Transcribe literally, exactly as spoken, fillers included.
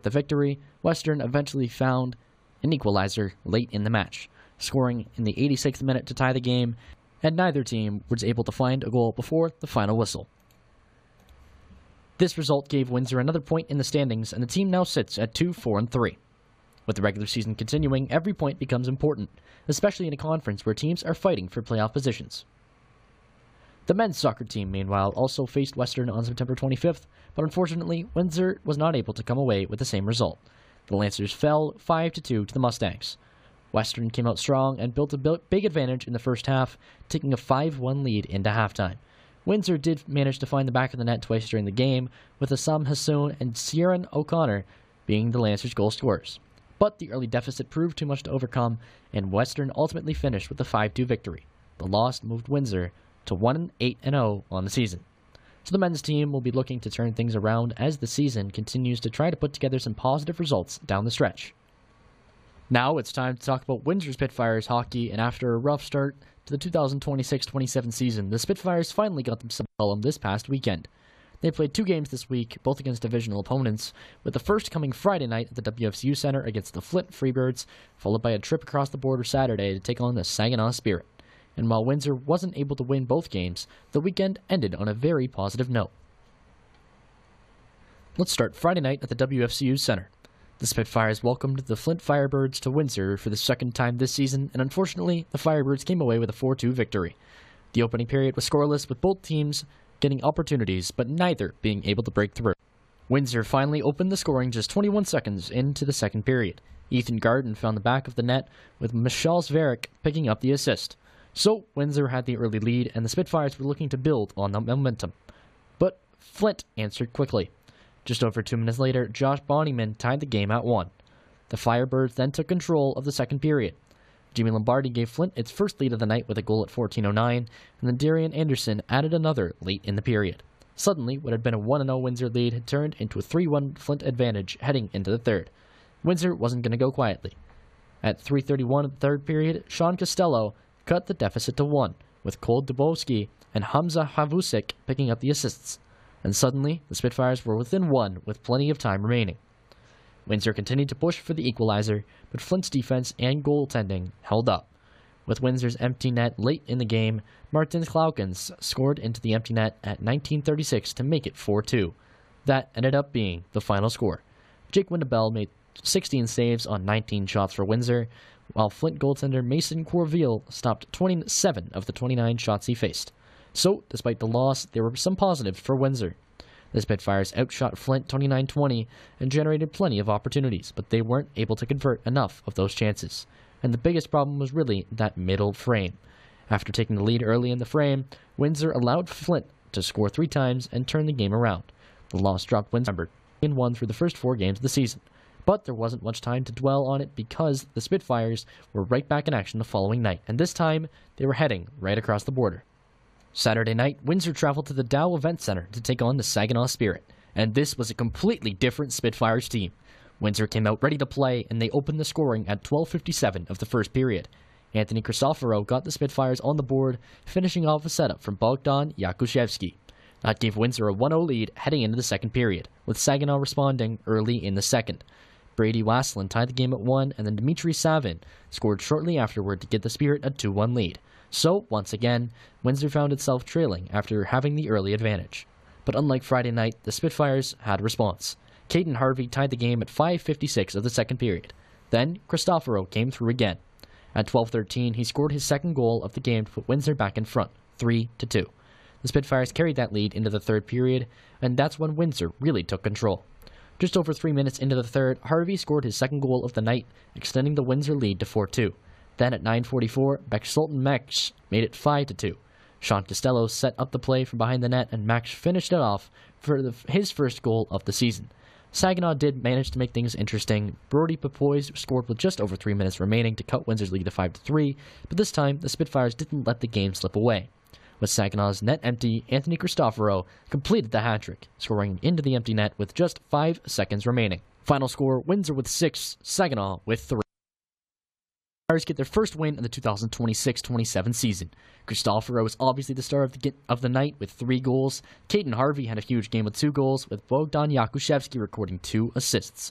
with the victory, Western eventually found an equalizer late in the match, scoring in the eighty-sixth minute to tie the game, and neither team was able to find a goal before the final whistle. This result gave Windsor another point in the standings, and the team now sits at two, four, and three. With the regular season continuing, every point becomes important, especially in a conference where teams are fighting for playoff positions. The men's soccer team, meanwhile, also faced Western on September twenty-fifth, but unfortunately, Windsor was not able to come away with the same result. The Lancers fell five to two to the Mustangs. Western came out strong and built a big advantage in the first half, taking a five one lead into halftime. Windsor did manage to find the back of the net twice during the game, with Assam Hassoun and Ciaran O'Connor being the Lancers' goal scorers. But the early deficit proved too much to overcome, and Western ultimately finished with a five two victory. The loss moved Windsor to one eight and oh on the season. So the men's team will be looking to turn things around as the season continues to try to put together some positive results down the stretch. Now it's time to talk about Windsor Spitfires hockey, and after a rough start to the two thousand twenty-six twenty-seven season, the Spitfires finally got themselves a column this past weekend. They played two games this week, both against divisional opponents, with the first coming Friday night at the W F C U Center against the Flint Freebirds, followed by a trip across the border Saturday to take on the Saginaw Spirit. And while Windsor wasn't able to win both games, the weekend ended on a very positive note. Let's start Friday night at the W F C U Center. The Spitfires welcomed the Flint Firebirds to Windsor for the second time this season, and unfortunately, the Firebirds came away with a four two victory. The opening period was scoreless, with both teams getting opportunities, but neither being able to break through. Windsor finally opened the scoring just twenty-one seconds into the second period. Ethan Garden found the back of the net, with Michal Zverik picking up the assist. So, Windsor had the early lead, and the Spitfires were looking to build on the momentum. But Flint answered quickly. Just over two minutes later, Josh Bonnyman tied the game at one. The Firebirds then took control of the second period. Jimmy Lombardi gave Flint its first lead of the night with a goal at fourteen oh nine, and then Darian Anderson added another late in the period. Suddenly, what had been a one oh Windsor lead had turned into a three one Flint advantage heading into the third. Windsor wasn't going to go quietly. At three thirty-one of the third period, Sean Costello cut the deficit to one, with Cole Dubowski and Hamza Havusik picking up the assists. And suddenly, the Spitfires were within one with plenty of time remaining. Windsor continued to push for the equalizer, but Flint's defense and goaltending held up. With Windsor's empty net late in the game, Martin Klaukens scored into the empty net at nineteen thirty-six to make it four two. That ended up being the final score. Jake Windebell made sixteen saves on nineteen shots for Windsor, while Flint goaltender Mason Corville stopped twenty-seven of the twenty-nine shots he faced. So, despite the loss, there were some positives for Windsor. The Spitfires outshot Flint twenty-nine twenty and generated plenty of opportunities, but they weren't able to convert enough of those chances. And the biggest problem was really that middle frame. After taking the lead early in the frame, Windsor allowed Flint to score three times and turn the game around. The loss dropped Windsor in one through the first four games of the season. But there wasn't much time to dwell on it because the Spitfires were right back in action the following night, and this time they were heading right across the border. Saturday night, Windsor traveled to the Dow Event Center to take on the Saginaw Spirit, and this was a completely different Spitfires team. Windsor came out ready to play, and they opened the scoring at twelve fifty-seven of the first period. Anthony Crisoforo got the Spitfires on the board, finishing off a setup from Bogdan Yakushevsky. That gave Windsor a one oh lead heading into the second period, with Saginaw responding early in the second. Brady Waslin tied the game at one, and then Dmitry Savin scored shortly afterward to get the Spirit a two one lead. So, once again, Windsor found itself trailing after having the early advantage. But unlike Friday night, the Spitfires had a response. Caden Harvey tied the game at five fifty-six of the second period. Then, Cristoforo came through again. At twelve thirteen, he scored his second goal of the game to put Windsor back in front, three to two. The Spitfires carried that lead into the third period, and that's when Windsor really took control. Just over three minutes into the third, Harvey scored his second goal of the night, extending the Windsor lead to four two. Then at nine forty-four, Beck-Sultan Max made it five to two. Sean Costello set up the play from behind the net, and Max finished it off for the, his first goal of the season. Saginaw did manage to make things interesting. Brody Papoys scored with just over three minutes remaining to cut Windsor's lead to five to three, but this time the Spitfires didn't let the game slip away. With Saginaw's net empty, Anthony Cristoforo completed the hat-trick, scoring into the empty net with just five seconds remaining. Final score, Windsor with six, Saginaw with three. Spitfires get their first win in the two thousand twenty-six twenty-seven season. Cristoforo was obviously the star of the, of the night with three goals. Caden Harvey had a huge game with two goals, with Bogdan Yakushevsky recording two assists.